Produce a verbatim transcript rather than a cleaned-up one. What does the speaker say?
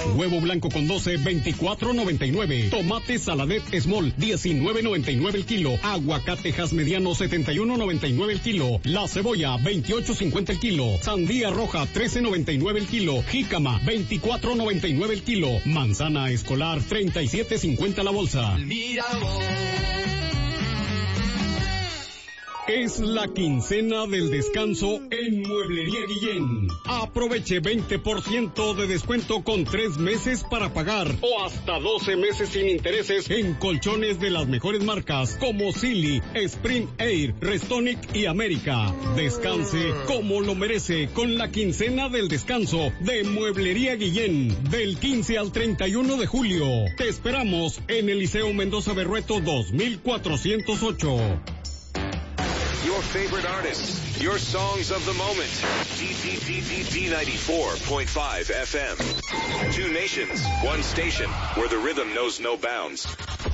Huevo blanco con doce, veinticuatro noventa y nueve. Tomate Saladet Small, diecinueve noventa y nueve el kilo. Aguacatejas mediano, setenta y uno noventa y nueve el kilo. La cebolla, veintiocho cincuenta el kilo. Sandía roja, trece noventa y nueve el kilo. Jícama, veinticuatro noventa y nueve el kilo. Manzana escolar, treinta y siete cincuenta la bolsa. Mira vos. Es la quincena del descanso en Mueblería Guillén. Aproveche veinte por ciento de descuento con tres meses para pagar o hasta doce meses sin intereses en colchones de las mejores marcas como Silly, Sprint Air, Restonic y América. Descanse como lo merece con la quincena del descanso de Mueblería Guillén del quince al treinta y uno de julio. Te esperamos en el Liceo Mendoza Berrueto dos mil cuatrocientos ocho. Your favorite artists, your songs of the moment. D ninety-four point five F M. Two nations, one station, where the rhythm knows no bounds.